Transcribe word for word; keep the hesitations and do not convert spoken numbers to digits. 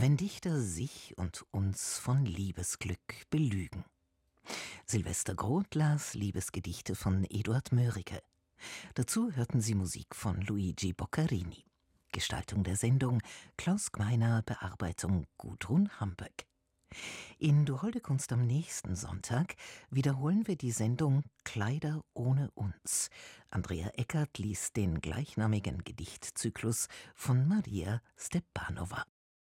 Wenn Dichter sich und uns von Liebesglück belügen. Silvester Groth las Liebesgedichte von Eduard Mörike. Dazu hörten Sie Musik von Luigi Boccherini. Gestaltung der Sendung Klaus Gmeiner, Bearbeitung Gudrun Hamböck. In Du holde Kunst am nächsten Sonntag wiederholen wir die Sendung Kleider ohne uns. Andrea Eckert liest den gleichnamigen Gedichtzyklus von Maria Stepanova.